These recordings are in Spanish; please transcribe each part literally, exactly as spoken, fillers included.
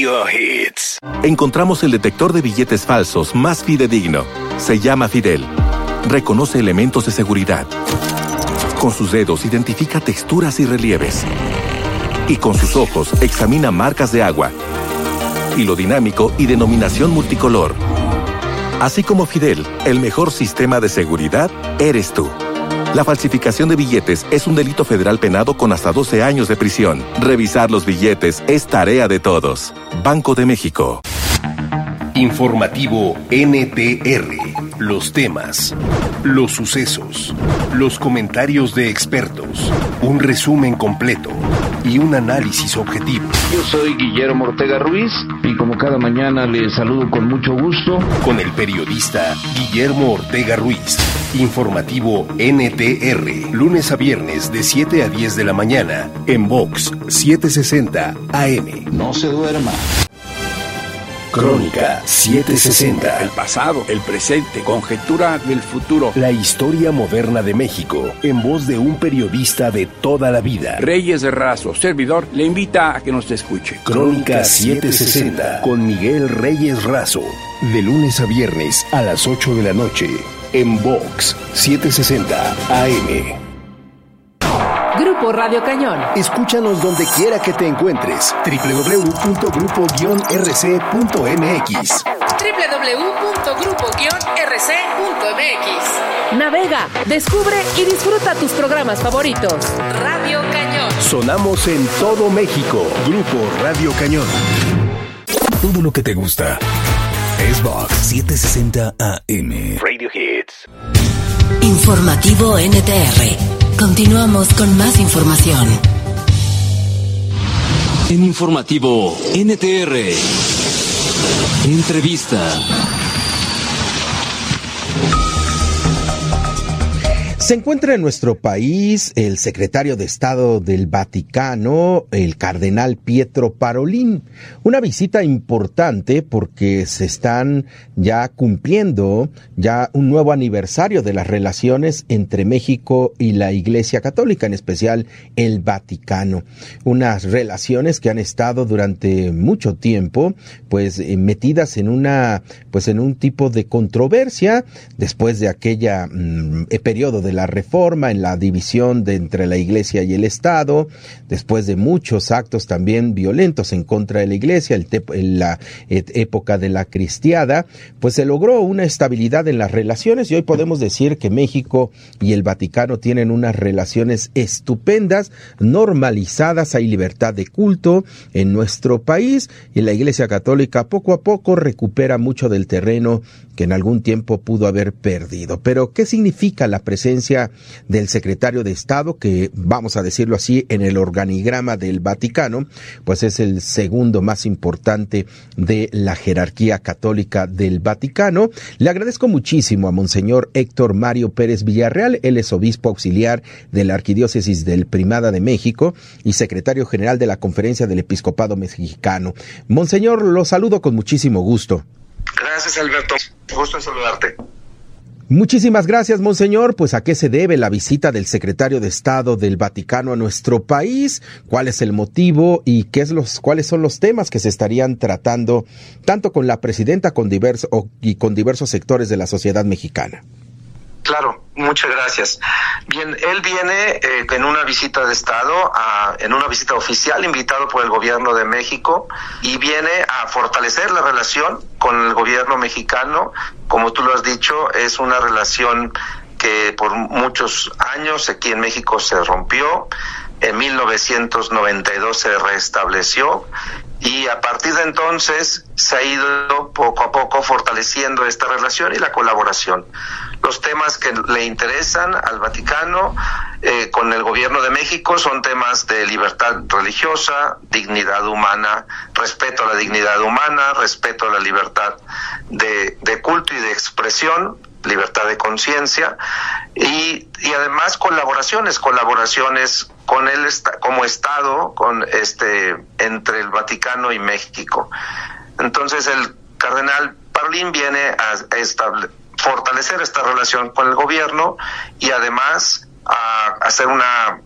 Radio Hits. Encontramos el detector de billetes falsos más fidedigno. Se llama Fidel. Reconoce elementos de seguridad. Con sus dedos identifica texturas y relieves. Y con sus ojos examina marcas de agua, hilo dinámico y denominación multicolor. Así como Fidel, el mejor sistema de seguridad eres tú. La falsificación de billetes es un delito federal penado con hasta doce años de prisión. Revisar los billetes es tarea de todos. Banco de México. Informativo N T R. Los temas, los sucesos, los comentarios de expertos, un resumen completo y un análisis objetivo. Yo soy Guillermo Ortega Ruiz y como cada mañana les saludo con mucho gusto. Con el periodista Guillermo Ortega Ruiz. Informativo N T R. Lunes a viernes de siete a diez de la mañana en Vox setecientos sesenta A M. No se duerma. Crónica setecientos sesenta. El pasado, el presente, conjetura del futuro. La historia moderna de México, en voz de un periodista de toda la vida. Reyes Razo, servidor, le invita a que nos escuche. Crónica setecientos sesenta, con Miguel Reyes Razo. De lunes a viernes a las ocho de la noche, en Vox setecientos sesenta A M. Grupo Radio Cañón. Escúchanos donde quiera que te encuentres. doble u doble u doble u punto grupo guion r c punto m x. doble u doble u doble u punto grupo guion r c punto m x. Navega, descubre y disfruta tus programas favoritos. Radio Cañón. Sonamos en todo México. Grupo Radio Cañón. Todo lo que te gusta es Vox setecientos sesenta A M. Radio Hits. Informativo N T R. Continuamos con más información. En Informativo N T R. Entrevista. Se encuentra en nuestro país el secretario de Estado del Vaticano, el cardenal Pietro Parolin. Una visita importante porque se están ya cumpliendo ya un nuevo aniversario de las relaciones entre México y la Iglesia Católica, en especial el Vaticano. Unas relaciones que han estado durante mucho tiempo, pues eh, metidas en una, pues en un tipo de controversia después de aquella mmm, periodo de la Reforma, en la división de entre la Iglesia y el Estado, después de muchos actos también violentos en contra de la Iglesia, el te, en la et, época de la cristiada, pues se logró una estabilidad en las relaciones y hoy podemos decir que México y el Vaticano tienen unas relaciones estupendas, normalizadas, hay libertad de culto en nuestro país y la Iglesia Católica poco a poco recupera mucho del terreno que en algún tiempo pudo haber perdido. Pero, ¿qué significa la presencia del secretario de Estado, que, vamos a decirlo así, en el organigrama del Vaticano, pues es el segundo más importante de la jerarquía católica del Vaticano? Le agradezco muchísimo a Monseñor Héctor Mario Pérez Villarreal, él es obispo auxiliar de la Arquidiócesis del Primada de México y secretario general de la Conferencia del Episcopado Mexicano. Monseñor, lo saludo con muchísimo gusto. Gracias, Alberto. Gusto en saludarte. Muchísimas gracias, Monseñor. Pues, ¿a qué se debe la visita del secretario de Estado del Vaticano a nuestro país? ¿Cuál es el motivo y qué es los, cuáles son los temas que se estarían tratando tanto con la presidenta con diverso, y con diversos sectores de la sociedad mexicana? Claro, muchas gracias. Bien, él viene eh, en una visita de Estado, a, en una visita oficial invitado por el gobierno de México y viene a fortalecer la relación con el gobierno mexicano. Como tú lo has dicho, es una relación que por muchos años aquí en México se rompió. En mil novecientos noventa y dos se restableció y a partir de entonces se ha ido poco a poco fortaleciendo esta relación y la colaboración. Los temas que le interesan al Vaticano eh, con el gobierno de México son temas de libertad religiosa, dignidad humana, respeto a la dignidad humana, respeto a la libertad de, de culto y de expresión, libertad de conciencia y, y además colaboraciones, colaboraciones con el como Estado, con este entre el Vaticano y México. Entonces el cardenal Parolin viene a estable, fortalecer esta relación con el gobierno y además a hacer una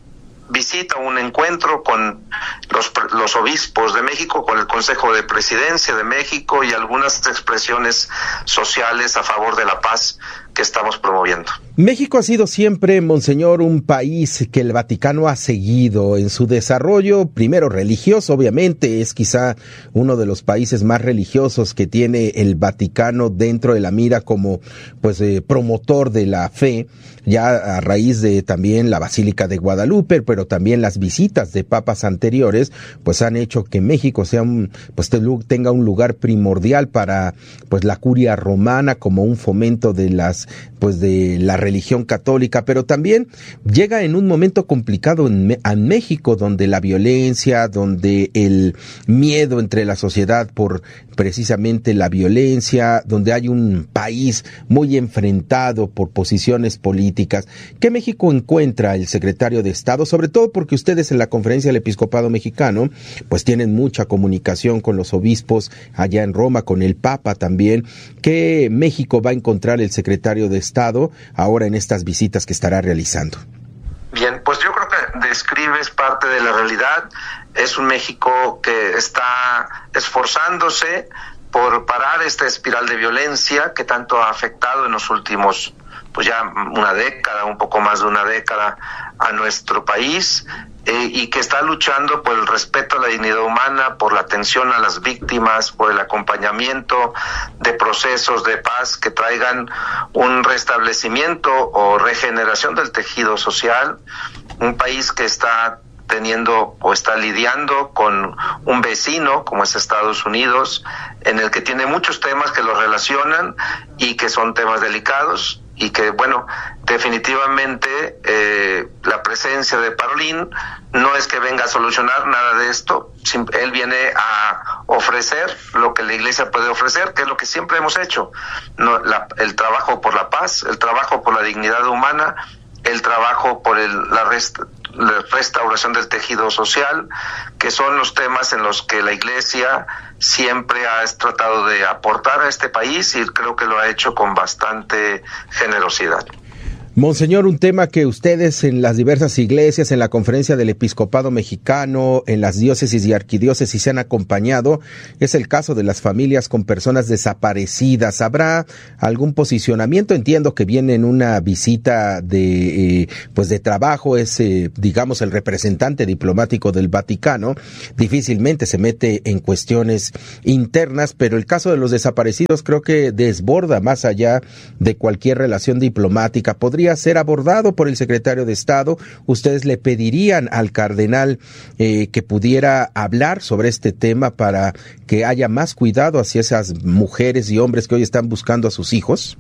visita, un encuentro con los, los obispos de México, con el Consejo de Presidencia de México y algunas expresiones sociales a favor de la paz que estamos promoviendo. México ha sido siempre, Monseñor, un país que el Vaticano ha seguido en su desarrollo, primero religioso, obviamente, es quizá uno de los países más religiosos que tiene el Vaticano dentro de la mira como pues eh, promotor de la fe, ya a raíz de también la Basílica de Guadalupe, pero también las visitas de papas anteriores, pues han hecho que México sea un, pues tenga un lugar primordial para pues la curia romana como un fomento de las pues de la religión católica, pero también llega en un momento complicado en, Me- en México, donde la violencia, donde el miedo entre la sociedad por precisamente la violencia, donde hay un país muy enfrentado por posiciones políticas. ¿Qué México encuentra el secretario de Estado? Sobre todo porque ustedes en la Conferencia del Episcopado Mexicano pues tienen mucha comunicación con los obispos allá en Roma, con el Papa también. ¿Qué México va a encontrar el secretario de Estado ahora en estas visitas que estará realizando? Bien, pues yo creo que describes parte de la realidad. Es un México que está esforzándose por parar esta espiral de violencia que tanto ha afectado en los últimos, pues ya una década, un poco más de una década a nuestro país, eh, y que está luchando por el respeto a la dignidad humana, por la atención a las víctimas, por el acompañamiento de procesos de paz que traigan un restablecimiento o regeneración del tejido social. Un país que está teniendo o está lidiando con un vecino como es Estados Unidos, en el que tiene muchos temas que lo relacionan y que son temas delicados, y que, bueno, definitivamente eh, la presencia de Parolín no es que venga a solucionar nada de esto. Él viene a ofrecer lo que la Iglesia puede ofrecer, que es lo que siempre hemos hecho, no, la, el trabajo por la paz, el trabajo por la dignidad humana, el trabajo por el, la, rest, la restauración del tejido social, que son los temas en los que la Iglesia siempre ha tratado de aportar a este país, y creo que lo ha hecho con bastante generosidad. Monseñor, un tema que ustedes en las diversas iglesias, en la Conferencia del Episcopado Mexicano, en las diócesis y arquidiócesis se han acompañado, es el caso de las familias con personas desaparecidas. ¿Habrá algún posicionamiento? Entiendo que viene en una visita de, eh, pues de trabajo, es, eh, digamos, el representante diplomático del Vaticano, difícilmente se mete en cuestiones internas, pero el caso de los desaparecidos creo que desborda más allá de cualquier relación diplomática. ¿Podría ser abordado por el secretario de Estado? ¿Ustedes le pedirían al cardenal eh, que pudiera hablar sobre este tema para que haya más cuidado hacia esas mujeres y hombres que hoy están buscando a sus hijos?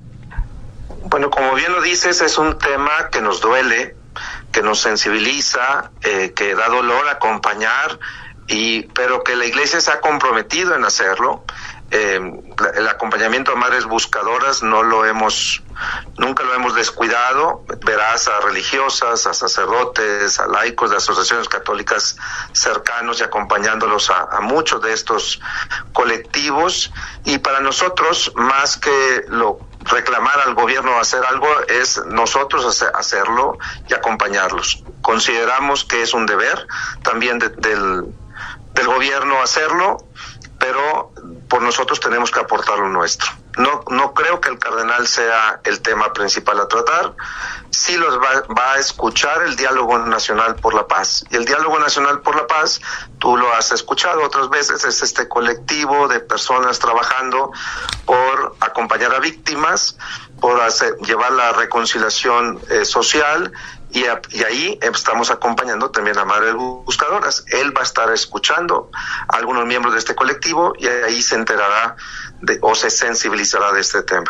Bueno, como bien lo dices, es un tema que nos duele, que nos sensibiliza, eh, que da dolor acompañar, y pero que la Iglesia se ha comprometido en hacerlo. Eh, el acompañamiento a madres buscadoras no lo hemos, nunca lo hemos descuidado. Verás a religiosas, a sacerdotes, a laicos de asociaciones católicas cercanos y acompañándolos a, a muchos de estos colectivos. Y para nosotros, más que lo reclamar al gobierno hacer algo, es nosotros hacer, hacerlo y acompañarlos. Consideramos que es un deber también de, del, del gobierno hacerlo, pero por nosotros tenemos que aportar lo nuestro. No, no creo que el cardenal sea el tema principal a tratar. Sí los va, va a escuchar el Diálogo Nacional por la Paz. Y el Diálogo Nacional por la Paz, tú lo has escuchado otras veces, es este colectivo de personas trabajando por acompañar a víctimas, por hacer, llevar la reconciliación eh, social, y, a, y ahí estamos acompañando también a Madres Buscadoras. Él va a estar escuchando a algunos miembros de este colectivo y ahí se enterará de, o se sensibilizará de este tema.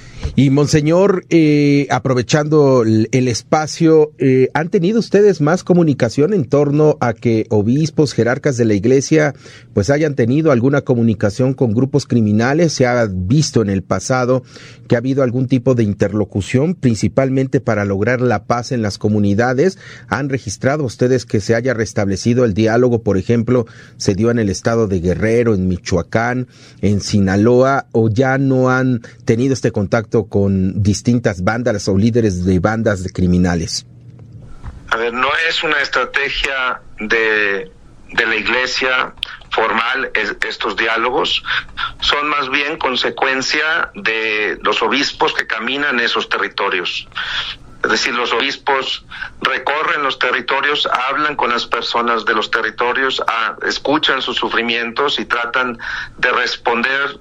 Y Monseñor, eh, aprovechando el, el espacio, eh, ¿han tenido ustedes más comunicación en torno a que obispos, jerarcas de la Iglesia, pues hayan tenido alguna comunicación con grupos criminales? ¿Se ha visto en el pasado que ha habido algún tipo de interlocución, principalmente para lograr la paz en las comunidades? ¿Han registrado ustedes que se haya restablecido el diálogo? Por ejemplo, se dio en el estado de Guerrero, en Michoacán, en Sinaloa, ¿o ya no han tenido este contacto con distintas bandas o líderes de bandas de criminales? A ver, no es una estrategia de, de la Iglesia formal es, estos diálogos, son más bien consecuencia de los obispos que caminan esos territorios. Es decir, los obispos recorren los territorios, hablan con las personas de los territorios, a, escuchan sus sufrimientos y tratan de responder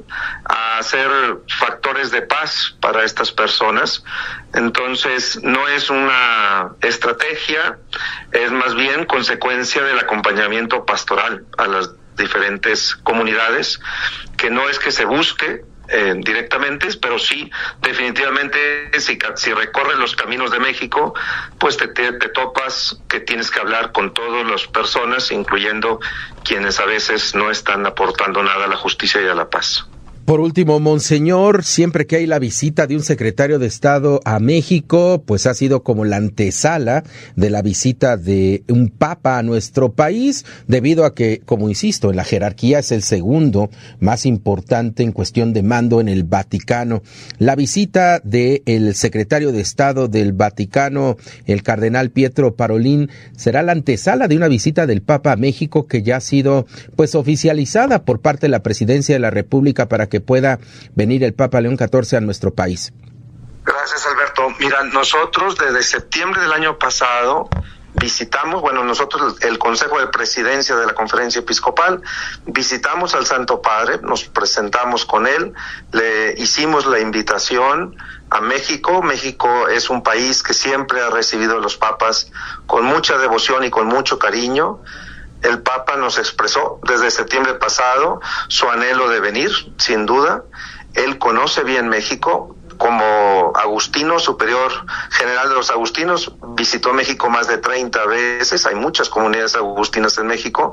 a ser factores de paz para estas personas. Entonces, no es una estrategia, es más bien consecuencia del acompañamiento pastoral a las diferentes comunidades, que no es que se busque Eh, directamente, pero sí, definitivamente, si, si recorres los caminos de México, pues te, te, te topas que tienes que hablar con todas las personas, incluyendo quienes a veces no están aportando nada a la justicia y a la paz. Por último, monseñor, siempre que hay la visita de un secretario de Estado a México, pues ha sido como la antesala de la visita de un papa a nuestro país, debido a que, como insisto, en la jerarquía es el segundo más importante en cuestión de mando en el Vaticano. La visita del secretario de Estado del Vaticano, el cardenal Pietro Parolin, será la antesala de una visita del Papa a México que ya ha sido pues oficializada por parte de la Presidencia de la República para que pueda venir el Papa León catorce a nuestro país. Gracias, Alberto. Mira, nosotros desde septiembre del año pasado visitamos, bueno, nosotros el Consejo de Presidencia de la Conferencia Episcopal, visitamos al Santo Padre, nos presentamos con él, le hicimos la invitación a México. México es un país que siempre ha recibido a los papas con mucha devoción y con mucho cariño. El Papa nos expresó desde septiembre pasado su anhelo de venir, sin duda. Él conoce bien México. Como agustino, superior general de los agustinos, visitó México más de treinta veces. Hay muchas comunidades agustinas en México.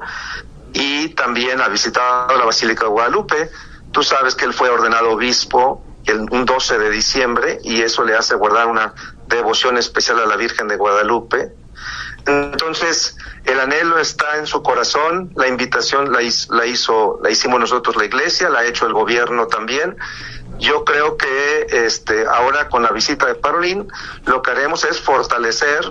Y también ha visitado la Basílica de Guadalupe. Tú sabes que él fue ordenado obispo el, un doce de diciembre, y eso le hace guardar una devoción especial a la Virgen de Guadalupe. Entonces, el anhelo está en su corazón, la invitación la hizo, la hizo, la hicimos nosotros la Iglesia, la ha hecho el gobierno también. Yo creo que este ahora con la visita de Parolin, lo que haremos es fortalecer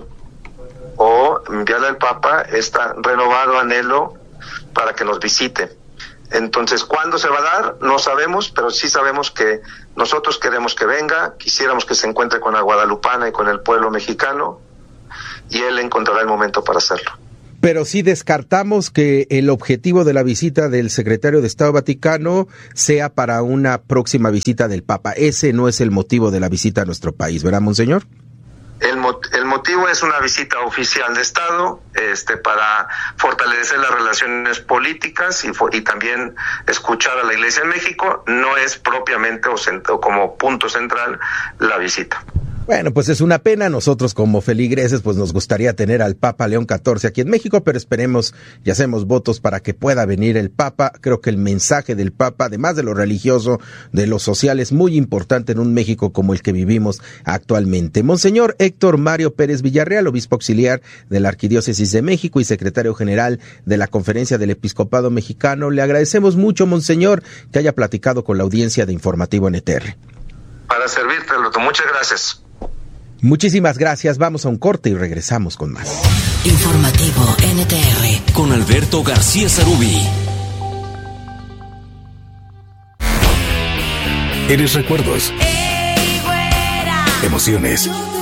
o enviarle al Papa este renovado anhelo para que nos visite. Entonces, ¿cuándo se va a dar? No sabemos, pero sí sabemos que nosotros queremos que venga, quisiéramos que se encuentre con la guadalupana y con el pueblo mexicano, y él encontrará el momento para hacerlo. Pero sí descartamos que el objetivo de la visita del secretario de Estado Vaticano sea para una próxima visita del Papa. Ese no es el motivo de la visita a nuestro país, ¿verdad, monseñor? El, el motivo es una visita oficial de Estado, este, para fortalecer las relaciones políticas y, y también escuchar a la Iglesia en México. No es propiamente o, cent- o como punto central la visita. Bueno, pues es una pena. Nosotros como feligreses pues nos gustaría tener al Papa León catorce aquí en México, pero esperemos y hacemos votos para que pueda venir el Papa. Creo que el mensaje del Papa, además de lo religioso, de lo social, es muy importante en un México como el que vivimos actualmente. Monseñor Héctor Mario Pérez Villarreal, obispo auxiliar de la Arquidiócesis de México y secretario general de la Conferencia del Episcopado Mexicano, le agradecemos mucho, monseñor, que haya platicado con la audiencia de Informativo N T R. Para servirte, Loto. Muchas gracias. Muchísimas gracias. Vamos a un corte y regresamos con más. Informativo N T R con Alberto García Sarubí. Eres recuerdos, emociones,